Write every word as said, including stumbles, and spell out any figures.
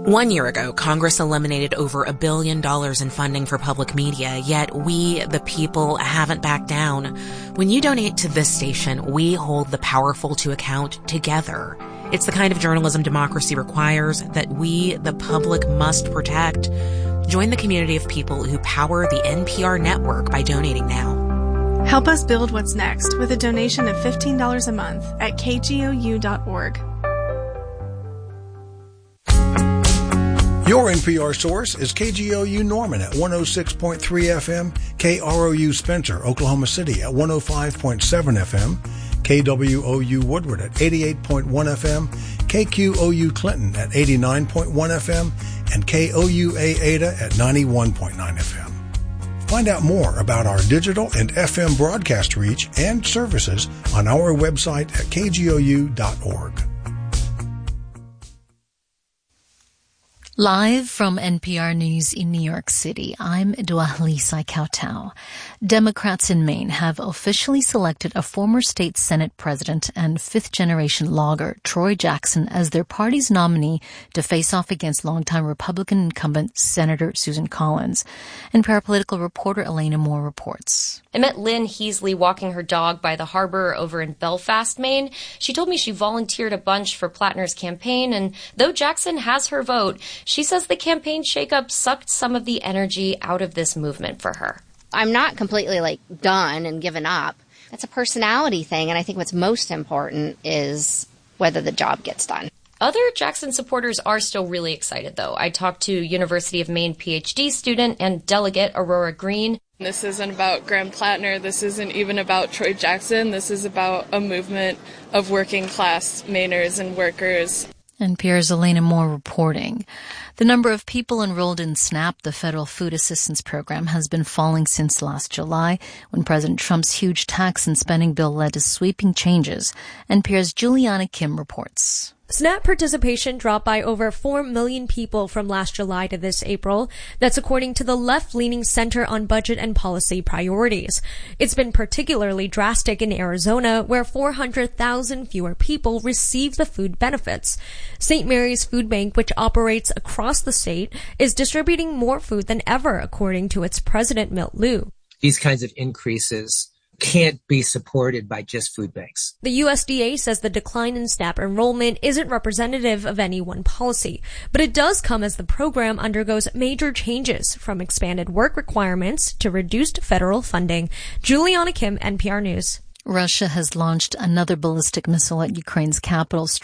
One year ago, Congress eliminated over a billion dollars in funding for public media, yet we, the people, haven't backed down. When you donate to this station, we hold the powerful to account together. It's the kind of journalism democracy requires that we, the public, must protect. Join the community of people who power the N P R network by donating now. Help us build what's next with a donation of fifteen dollars a month at k g o u dot org. Your N P R source is K G O U Norman at one oh six point three F M, K R O U Spencer, Oklahoma City at one oh five point seven F M, K W O U Woodward at eighty-eight point one F M, K Q O U Clinton at eighty-nine point one F M, and K O U A Ada at ninety-one point nine F M. Find out more about our digital and F M broadcast reach and services on our website at k g o u dot org. Live from N P R News in New York City, I'm Eduahli Saikautau. Democrats in Maine have officially selected a former state Senate president and fifth-generation logger, Troy Jackson, as their party's nominee to face off against longtime Republican incumbent Senator Susan Collins. N P R political reporter Elena Moore reports. I met Lynn Heasley walking her dog by the harbor over in Belfast, Maine. She told me she volunteered a bunch for Plattner's campaign, and though Jackson has her vote, she says the campaign shakeup sucked some of the energy out of this movement for her. I'm not completely, like, done and given up. That's a personality thing, and I think what's most important is whether the job gets done. Other Jackson supporters are still really excited, though. I talked to University of Maine PhD student and delegate Aurora Green. This isn't about Graham Plattner. This isn't even about Troy Jackson. This is about a movement of working-class Mainers and workers. N P R's Elena Moore reporting. The number of people enrolled in SNAP, the federal food assistance program, has been falling since last July, when President Trump's huge tax and spending bill led to sweeping changes. N P R's Juliana Kim reports. SNAP participation dropped by over four million people from last July to this April. That's according to the left-leaning Center on Budget and Policy Priorities. It's been particularly drastic in Arizona, where four hundred thousand fewer people receive the food benefits. Saint Mary's Food Bank, which operates across the state, is distributing more food than ever, according to its president, Milt Liu. These kinds of increases can't be supported by just food banks. The U S D A says the decline in SNAP enrollment isn't representative of any one policy, but it does come as the program undergoes major changes, from expanded work requirements to reduced federal funding. Juliana Kim, N P R News. Russia has launched another ballistic missile at Ukraine's capital,